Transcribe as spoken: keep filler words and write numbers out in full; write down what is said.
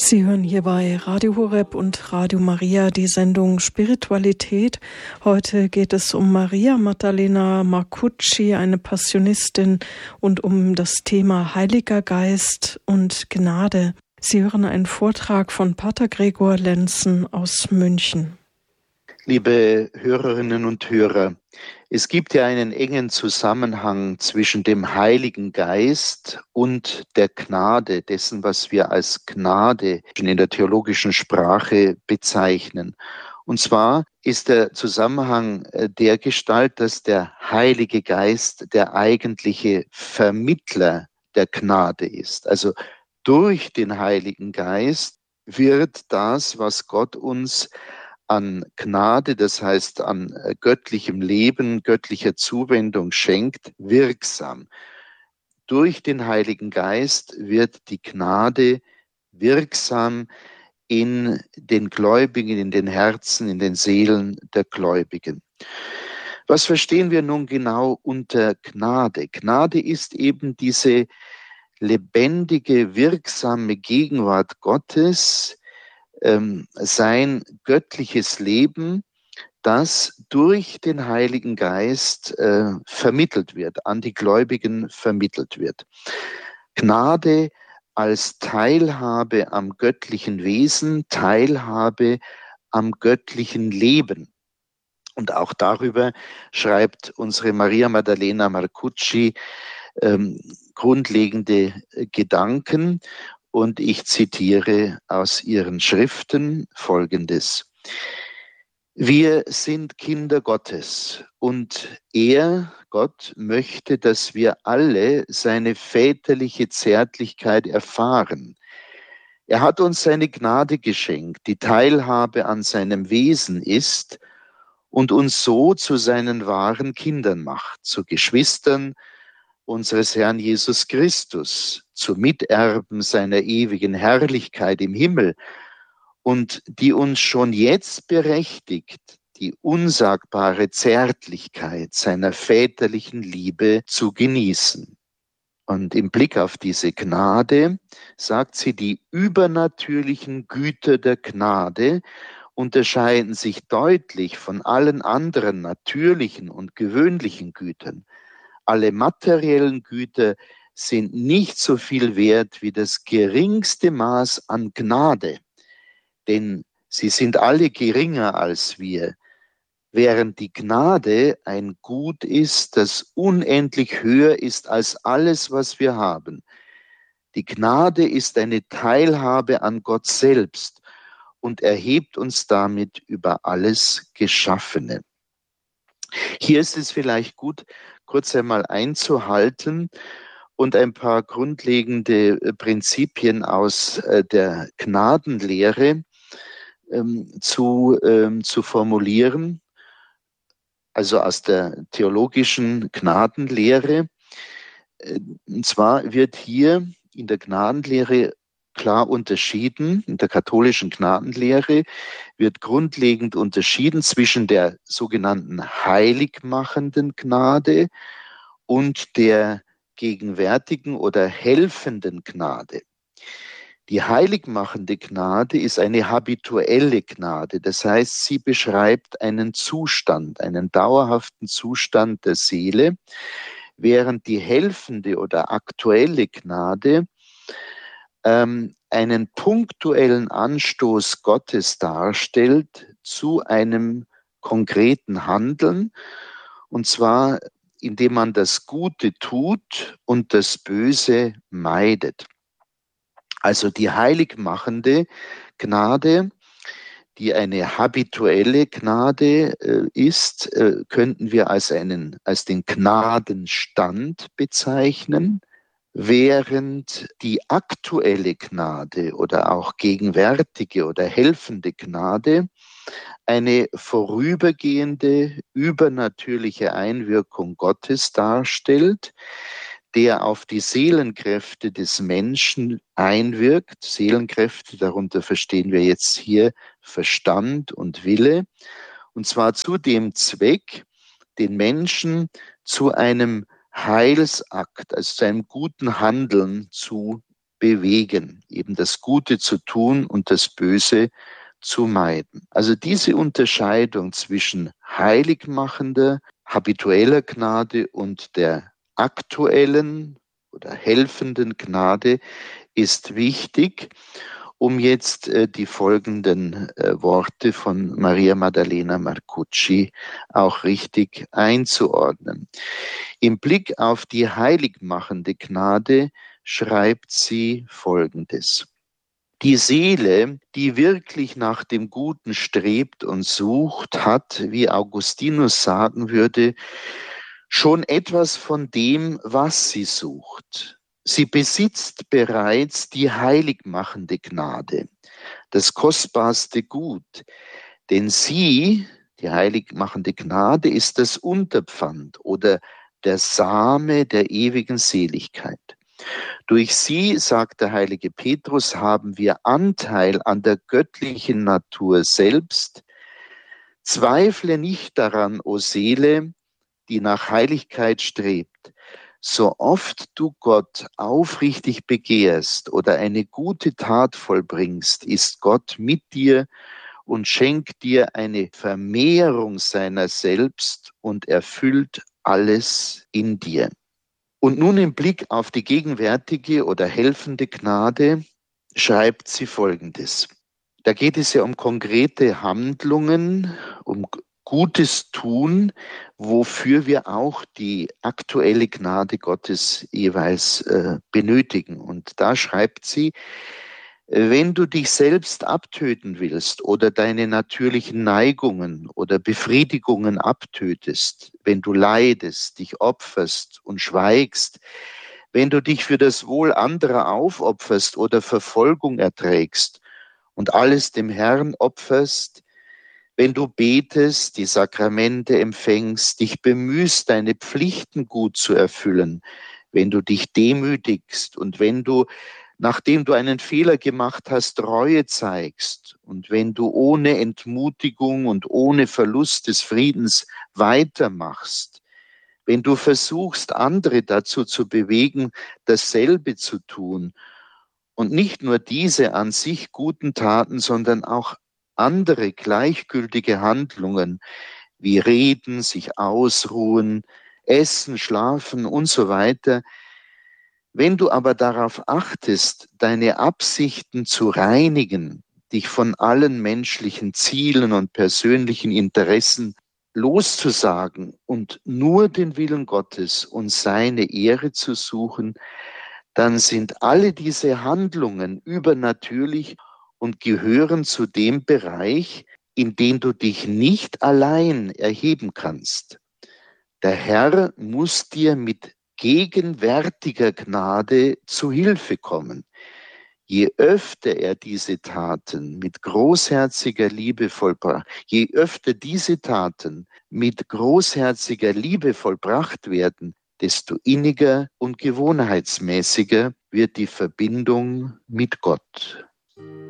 Sie hören hier bei Radio Horeb und Radio Maria die Sendung Spiritualität. Heute geht es um Maria Maddalena Marcucci, eine Passionistin, und um das Thema Heiliger Geist und Gnade. Sie hören einen Vortrag von Pater Gregor Lenzen aus München. Liebe Hörerinnen und Hörer, es gibt ja einen engen Zusammenhang zwischen dem Heiligen Geist und der Gnade, dessen, was wir als Gnade in der theologischen Sprache bezeichnen. Und zwar ist der Zusammenhang der Gestalt, dass der Heilige Geist der eigentliche Vermittler der Gnade ist. Also durch den Heiligen Geist wird das, was Gott uns an Gnade, das heißt an göttlichem Leben, göttlicher Zuwendung schenkt, wirksam. Durch den Heiligen Geist wird die Gnade wirksam in den Gläubigen, in den Herzen, in den Seelen der Gläubigen. Was verstehen wir nun genau unter Gnade? Gnade ist eben diese lebendige, wirksame Gegenwart Gottes, sein göttliches Leben, das durch den Heiligen Geist äh, vermittelt wird, an die Gläubigen vermittelt wird. Gnade als Teilhabe am göttlichen Wesen, Teilhabe am göttlichen Leben. Und auch darüber schreibt unsere Maria Maddalena Marcucci ähm, grundlegende Gedanken. Und ich zitiere aus ihren Schriften Folgendes. Wir sind Kinder Gottes und er, Gott, möchte, dass wir alle seine väterliche Zärtlichkeit erfahren. Er hat uns seine Gnade geschenkt, die Teilhabe an seinem Wesen ist und uns so zu seinen wahren Kindern macht, zu Geschwistern unseres Herrn Jesus Christus, zu Miterben seiner ewigen Herrlichkeit im Himmel und die uns schon jetzt berechtigt, die unsagbare Zärtlichkeit seiner väterlichen Liebe zu genießen. Und im Blick auf diese Gnade sagt sie, die übernatürlichen Güter der Gnade unterscheiden sich deutlich von allen anderen natürlichen und gewöhnlichen Gütern. Alle materiellen Güter sind nicht so viel wert wie das geringste Maß an Gnade, denn sie sind alle geringer als wir, während die Gnade ein Gut ist, das unendlich höher ist als alles, was wir haben. Die Gnade ist eine Teilhabe an Gott selbst und erhebt uns damit über alles Geschaffene. Hier ist es vielleicht gut, kurz einmal einzuhalten und ein paar grundlegende Prinzipien aus der Gnadenlehre ähm, zu, ähm, zu formulieren, also aus der theologischen Gnadenlehre. Und zwar wird hier in der Gnadenlehre klar unterschieden, in der katholischen Gnadenlehre wird grundlegend unterschieden zwischen der sogenannten heiligmachenden Gnade und der gegenwärtigen oder helfenden Gnade. Die heiligmachende Gnade ist eine habituelle Gnade, das heißt, sie beschreibt einen Zustand, einen dauerhaften Zustand der Seele, während die helfende oder aktuelle Gnade ähm, einen punktuellen Anstoß Gottes darstellt zu einem konkreten Handeln, und zwar indem man das Gute tut und das Böse meidet. Also die heiligmachende Gnade, die eine habituelle Gnade äh, ist, äh, könnten wir als einen, als den Gnadenstand bezeichnen, während die aktuelle Gnade oder auch gegenwärtige oder helfende Gnade eine vorübergehende, übernatürliche Einwirkung Gottes darstellt, der auf die Seelenkräfte des Menschen einwirkt. Seelenkräfte, darunter verstehen wir jetzt hier Verstand und Wille, und zwar zu dem Zweck, den Menschen zu einem Heilsakt, also zu einem guten Handeln zu bewegen. eben das Gute zu tun und das Böse zu meiden. Also diese Unterscheidung zwischen heiligmachender, habitueller Gnade und der aktuellen oder helfenden Gnade ist wichtig, um jetzt äh, die folgenden äh, Worte von Maria Maddalena Marcucci auch richtig einzuordnen. Im Blick auf die heiligmachende Gnade schreibt sie Folgendes. Die Seele, die wirklich nach dem Guten strebt und sucht, hat, wie Augustinus sagen würde, schon etwas von dem, was sie sucht. Sie besitzt bereits die heiligmachende Gnade, das kostbarste Gut, denn sie, die heiligmachende Gnade, ist das Unterpfand oder der Same der ewigen Seligkeit. Durch sie, sagt der heilige Petrus, haben wir Anteil an der göttlichen Natur selbst. Zweifle nicht daran, o Seele, die nach Heiligkeit strebt. So oft du Gott aufrichtig begehrst oder eine gute Tat vollbringst, ist Gott mit dir und schenkt dir eine Vermehrung seiner selbst und erfüllt alles in dir. Und nun im Blick auf die gegenwärtige oder helfende Gnade schreibt sie Folgendes. Da geht es ja um konkrete Handlungen, um Gutes tun, wofür wir auch die aktuelle Gnade Gottes jeweils äh, benötigen. Und da schreibt sie, wenn du dich selbst abtöten willst oder deine natürlichen Neigungen oder Befriedigungen abtötest, wenn du leidest, dich opferst und schweigst, wenn du dich für das Wohl anderer aufopferst oder Verfolgung erträgst und alles dem Herrn opferst, wenn du betest, die Sakramente empfängst, dich bemühst, deine Pflichten gut zu erfüllen, wenn du dich demütigst und wenn du, nachdem du einen Fehler gemacht hast, Reue zeigst und wenn du ohne Entmutigung und ohne Verlust des Friedens weitermachst, wenn du versuchst, andere dazu zu bewegen, dasselbe zu tun und nicht nur diese an sich guten Taten, sondern auch andere gleichgültige Handlungen wie Reden, sich ausruhen, Essen, Schlafen und so weiter. Wenn du aber darauf achtest, deine Absichten zu reinigen, dich von allen menschlichen Zielen und persönlichen Interessen loszusagen und nur den Willen Gottes und seine Ehre zu suchen, dann sind alle diese Handlungen übernatürlich und gehören zu dem Bereich, in den du dich nicht allein erheben kannst. Der Herr muss dir mit gegenwärtiger Gnade zu Hilfe kommen. Je öfter er diese Taten mit großherziger Liebe vollbracht, je öfter diese Taten mit großherziger Liebe vollbracht werden, desto inniger und gewohnheitsmäßiger wird die Verbindung mit Gott.